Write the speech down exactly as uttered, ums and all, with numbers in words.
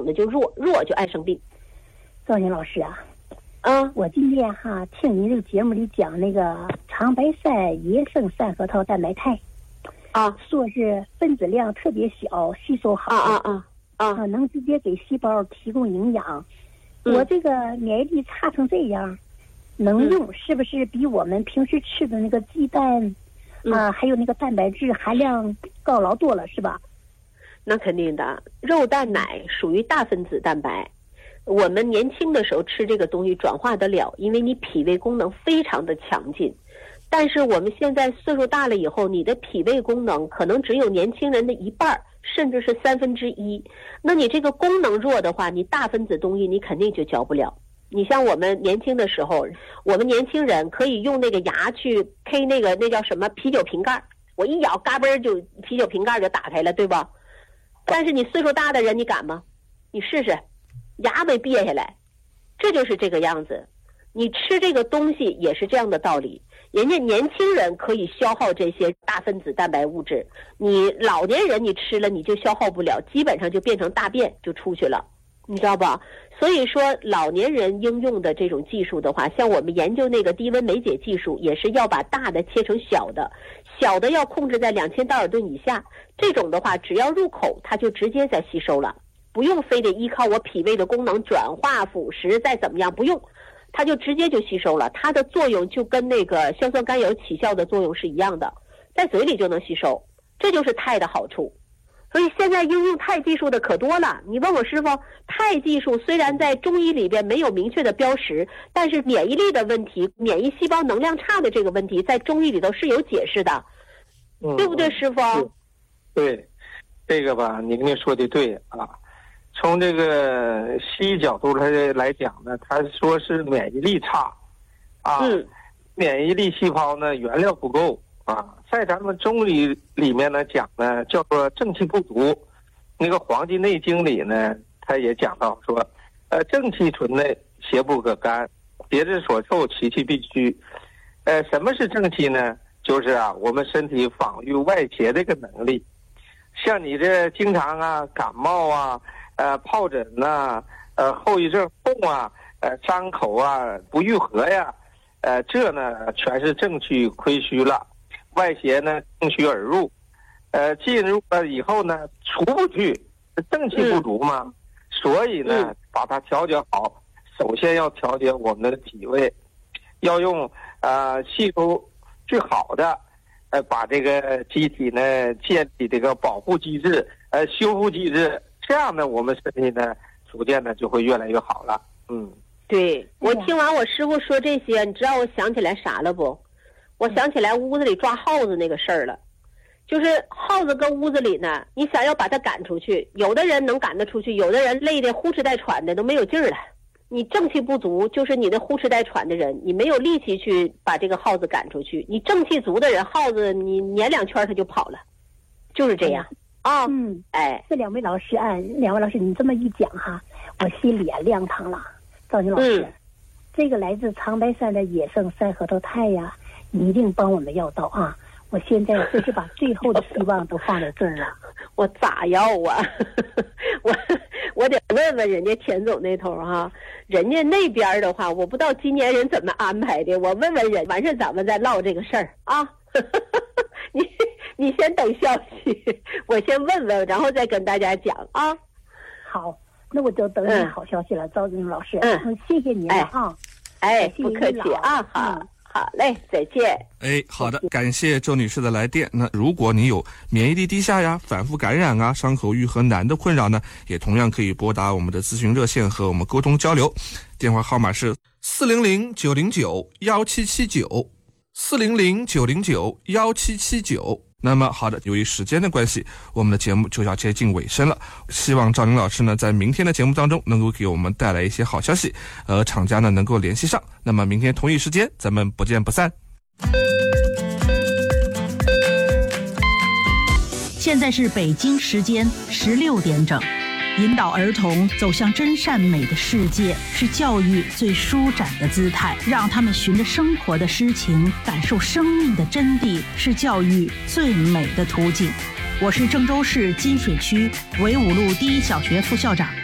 的就弱，弱就爱生病。 赵宁老师啊， 嗯， 我今天哈听您这个节目里讲那个长白山野生三核桃蛋白肽， 啊， 说是分子量特别小，吸收好， 啊啊啊啊， 能直接给细胞提供营养。 嗯、 我这个免疫力差成这样，能用、嗯、是不是比我们平时吃的那个鸡蛋？啊，还有那个蛋白质含量高老多了，是吧？ 那肯定的，肉蛋奶属于大分子蛋白，我们年轻的时候吃这个东西转化得了，因为你脾胃功能非常的强劲。但是我们现在岁数大了以后，你的脾胃功能可能只有年轻人的一半，甚至是三分之一。那你这个功能弱的话，你大分子东西你肯定就嚼不了。你像我们年轻的时候，我们年轻人可以用那个牙去 K 那个那叫什么啤酒瓶盖，我一咬嘎嘣就啤酒瓶盖就打开了，对吧？但是你岁数大的人你敢吗？你试试，牙没别下来。这就是这个样子。你吃这个东西也是这样的道理，人家年轻人可以消耗这些大分子蛋白物质，你老年人你吃了你就消耗不了，基本上就变成大便就出去了，你知道吧？所以说老年人应用的这种技术的话，像我们研究那个低温酶解技术，也是要把大的切成小的，小的要控制在两千道尔顿以下，这种的话只要入口它就直接在吸收了，不用非得依靠我脾胃的功能转化腐蚀再怎么样，不用，它就直接就吸收了，它的作用就跟那个硝酸甘油起效的作用是一样的，在嘴里就能吸收，这就是肽的好处。所以现在应用肽技术的可多了，你问我师傅，肽技术虽然在中医里边没有明确的标识，但是免疫力的问题，免疫细胞能量差的这个问题在中医里头是有解释的，嗯、对不对师傅？ 对，这个吧宁宁说的对啊，从这个西医角度来来讲呢，他说是免疫力差啊、嗯、免疫力细胞呢原料不够啊，在咱们中医里面呢讲呢叫做正气不足。那个《黄帝内经》里呢，他也讲到说，呃，正气存内，邪不可干，节之所受，其气必虚。呃，什么是正气呢？就是啊，我们身体防御外邪的一个能力。像你这经常啊感冒啊，呃疱疹呐、呃后遗症痛啊，呃伤口啊不愈合呀，呃这呢全是正气亏虚了。外邪呢乘虚而入，呃，进入了以后呢，出不去，正气不足嘛，嗯、所以呢，嗯、把它调节好，首先要调节我们的体位，要用呃系统最好的，呃，把这个机体呢建立这个保护机制，呃，修复机制，这样呢，我们身体呢逐渐呢就会越来越好了。嗯， 对，我听完我师傅说这些，你知道我想起来啥了不？我想起来屋子里抓耗子那个事儿了，就是耗子搁屋子里呢，你想要把它赶出去，有的人能赶得出去，有的人累得呼哧带喘的都没有劲儿了。你正气不足，就是你的呼哧带喘的人，你没有力气去把这个耗子赶出去。你正气足的人，耗子你撵两圈它就跑了，就是这样啊。 嗯， 哎， 这两位老师啊，两位老师你这么一讲哈，我心里啊亮堂了。赵宁老师，嗯、这个来自长白山的野生三核桃肽呀。你一定帮我们要到啊！我现在就是把最后的希望都放在这儿了。 我咋要啊？我我得问问人家田总那头哈、啊，人家那边的话，我不知道今年人怎么安排的，我问问人，完事咱们再唠这个事儿啊。你你先等消息，我先问问，然后再跟大家讲啊。 好，那我就等你好消息了，赵金老师。嗯，谢谢您了啊。 哎，不客气啊，好。嗯好嘞，再见。 哎，好的，感谢周女士的来电。那如果你有免疫力低下呀、反复感染啊、伤口愈合难的困扰呢，也同样可以拨打我们的咨询热线和我们沟通交流。电话号码是四零零九零九幺七七九，四零零九零九幺七七九。那么好的，由于时间的关系，我们的节目就要接近尾声了。希望赵宁老师呢，在明天的节目当中能够给我们带来一些好消息，呃，厂家呢能够联系上。那么明天同一时间，咱们不见不散。 现在是北京时间十六点整。引导儿童走向真善美的世界，是教育最舒展的姿态。让他们循着生活的诗情，感受生命的真谛，是教育最美的途径。我是郑州市金水区纬五路第一小学副校长